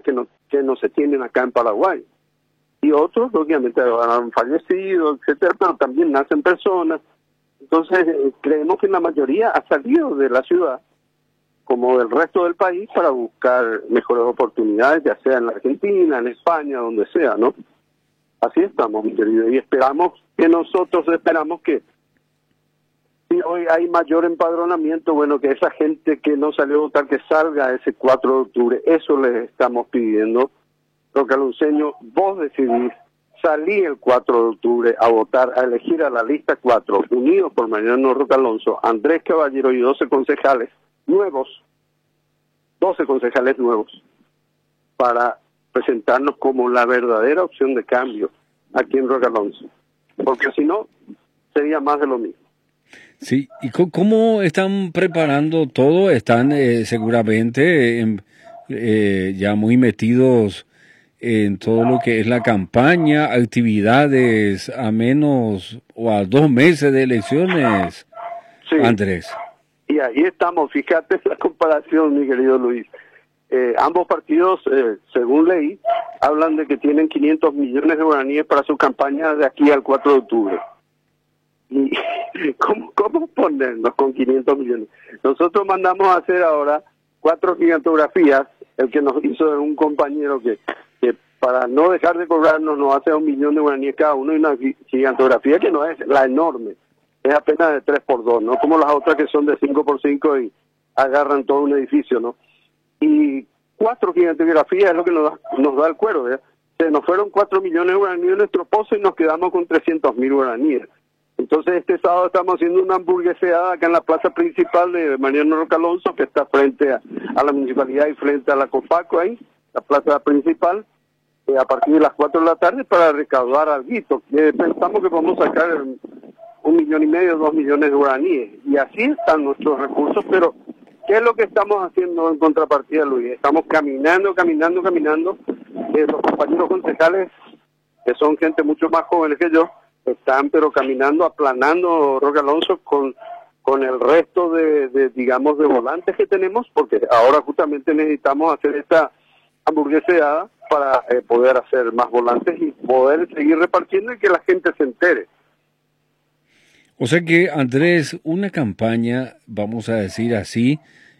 que no se tienen acá en Paraguay. Y otros, obviamente, han fallecido, etcétera, pero también nacen personas. Entonces, creemos que la mayoría ha salido de la ciudad, como del resto del país, para buscar mejores oportunidades, ya sea en la Argentina, en España, donde sea, ¿no? Así estamos, mi querido, y esperamos que si hoy hay mayor empadronamiento, bueno, que esa gente que no salió a votar, que salga ese 4 de octubre, eso les estamos pidiendo. Rocalonceño, vos decidís salir el 4 de octubre a votar, a elegir a la lista 4, unidos por Mariano Roca Alonso, Andrés Caballero y 12 concejales nuevos, para presentarnos como la verdadera opción de cambio aquí en Roca Alonso, porque si no, sería más de lo mismo. Sí, ¿y cómo están preparando todo? Están seguramente ya muy metidos en todo lo que es la campaña, actividades a menos o a 2 meses de elecciones, sí. Andrés. Y ahí estamos, fíjate la comparación, mi querido Luis. Ambos partidos, según leí, hablan de que tienen 500 millones de guaraníes para su campaña de aquí al 4 de octubre. ¿Y cómo ponernos con 500 millones? Nosotros mandamos a hacer ahora 4 gigantografías, el que nos hizo un compañero que para no dejar de cobrarnos nos hace 1 millón de guaraníes cada uno, y una gigantografía que no es la enorme, es apenas de 3x2, no como las otras que son de 5x5 y agarran todo un edificio, ¿no? Y 4 gigantografías es lo que nos da el cuero, ¿verdad? Se nos fueron 4 millones de guaraníes en nuestro pozo y nos quedamos con 300.000 guaraníes. Entonces este sábado estamos haciendo una hamburgueseada acá en la plaza principal de Mariano Roca Alonso, que está frente a la municipalidad y frente a la Copaco ahí, la plaza principal, a partir de las 4 de la tarde para recaudar algo. Pensamos que podemos sacar 1,5 millones, 2 millones de guaraníes. Y así están nuestros recursos, pero ¿qué es lo que estamos haciendo en contrapartida, Luis? Estamos caminando. Los compañeros concejales, que son gente mucho más jóvenes que yo, están pero caminando, aplanando Roca Alonso con el resto digamos, de volantes que tenemos, porque ahora justamente necesitamos hacer esta hamburgueseada para poder hacer más volantes y poder seguir repartiendo y que la gente se entere. O sea que, Andrés, una campaña, vamos a decir así,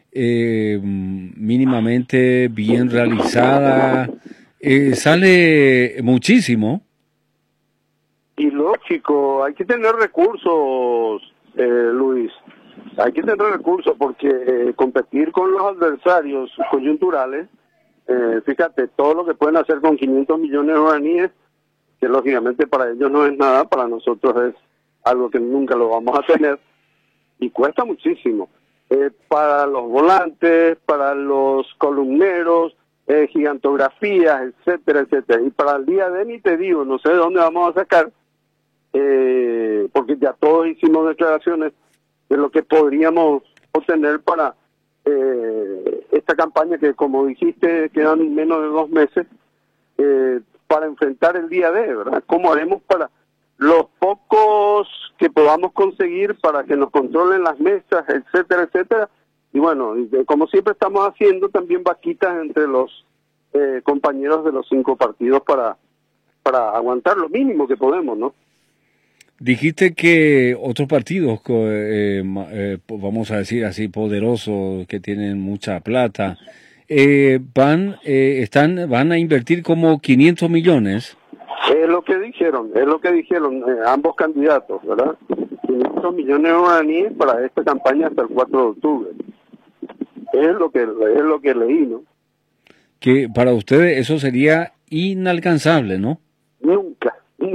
mínimamente bien realizada, sale muchísimo. Y lógico, hay que tener recursos, Luis, hay que tener recursos porque competir con los adversarios coyunturales, fíjate, todo lo que pueden hacer con 500 millones de guaraníes, que lógicamente para ellos no es nada, para nosotros es algo que nunca lo vamos a tener, y cuesta muchísimo. Para los volantes, para los columneros, gigantografías, etcétera, etcétera. Y para el día de ni te digo, no sé de dónde vamos a sacar, porque ya todos hicimos declaraciones de lo que podríamos obtener para esta campaña que, como dijiste, quedan menos de 2 meses para enfrentar el día de, ¿verdad? ¿Cómo haremos para los pocos que podamos conseguir para que nos controlen las mesas, etcétera, etcétera? Y bueno, como siempre estamos haciendo también vaquitas entre los compañeros de los 5 partidos para aguantar lo mínimo que podemos, ¿no? Dijiste que otros partidos, vamos a decir así, poderosos, que tienen mucha plata, van a invertir como 500 millones. Es lo que dijeron ambos candidatos, ¿verdad? 500 millones de guaraníes para esta campaña hasta el 4 de octubre. Es lo que leí, ¿no? Que para ustedes eso sería inalcanzable, ¿no? Nunca,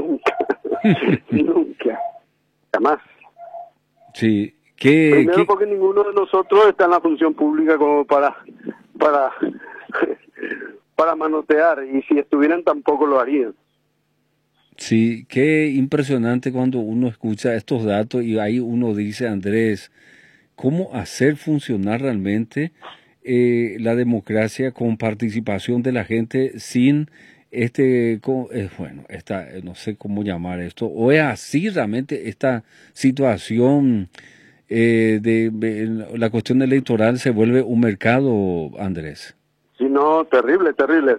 jamás. Sí. Primero porque ninguno de nosotros está en la función pública como para manotear, y si estuvieran tampoco lo harían. Sí, qué impresionante cuando uno escucha estos datos y ahí uno dice, Andrés, ¿cómo hacer funcionar realmente la democracia con participación de la gente sin no sé cómo llamar esto, o es así realmente esta situación la cuestión electoral se vuelve un mercado, Andrés? Sí, no, terrible.